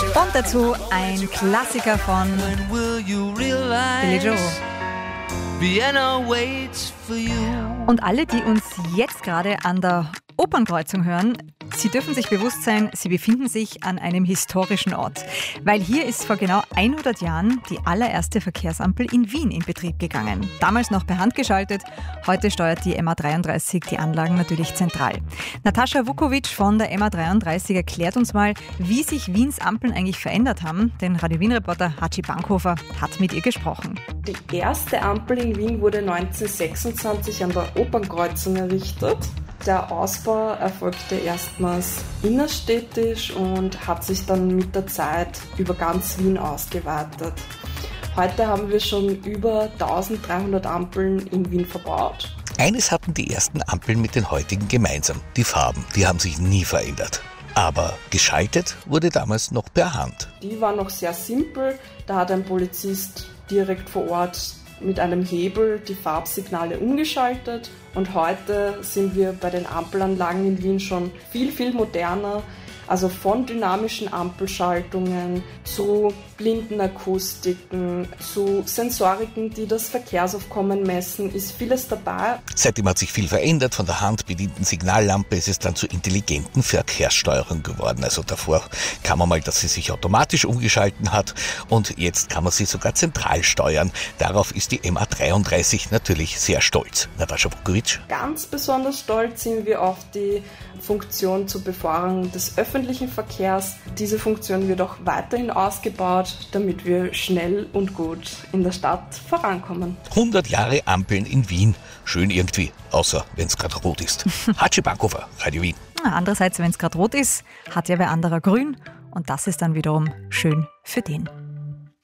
Und dazu ein Klassiker von Billie Joe. Und alle, die uns jetzt gerade an der Opernkreuzung hören, Sie dürfen sich bewusst sein, Sie befinden sich an einem historischen Ort. Weil hier ist vor genau 100 Jahren die allererste Verkehrsampel in Wien in Betrieb gegangen. Damals noch per Hand geschaltet, heute steuert die MA33 die Anlagen natürlich zentral. Natascha Vukovic von der MA33 erklärt uns mal, wie sich Wiens Ampeln eigentlich verändert haben. Denn Radio Wien-Reporter Hatschi Bankhofer hat mit ihr gesprochen. Die erste Ampel in Wien wurde 1926 an der Opernkreuzung errichtet. Der Ausbau erfolgte erstmals innerstädtisch und hat sich dann mit der Zeit über ganz Wien ausgeweitet. Heute haben wir schon über 1300 Ampeln in Wien verbaut. Eines hatten die ersten Ampeln mit den heutigen gemeinsam. Die Farben, die haben sich nie verändert. Aber geschaltet wurde damals noch per Hand. Die war noch sehr simpel. Da hat ein Polizist direkt vor Ort mit einem Hebel die Farbsignale umgeschaltet. Und heute sind wir bei den Ampelanlagen in Wien schon viel, viel moderner. Also von dynamischen Ampelschaltungen zu Blindenakustiken, zu Sensoriken, die das Verkehrsaufkommen messen, ist vieles dabei. Seitdem hat sich viel verändert. Von der handbedienten Signallampe ist es dann zur intelligenten Verkehrssteuerung geworden. Also davor kam man mal, dass sie sich automatisch umgeschalten hat und jetzt kann man sie sogar zentral steuern. Darauf ist die MA33 natürlich sehr stolz. Natascha Vukovic. Ganz besonders stolz sind wir auf die Funktion zur Beförderung des öffentlichen Verkehrs. Diese Funktion wird auch weiterhin ausgebaut, damit wir schnell und gut in der Stadt vorankommen. 100 Jahre Ampeln in Wien. Schön irgendwie, außer wenn es gerade rot ist. Hatschi Bankhofer, Radio Wien. Andererseits, wenn es gerade rot ist, hat ja wer anderer grün und das ist dann wiederum schön für den.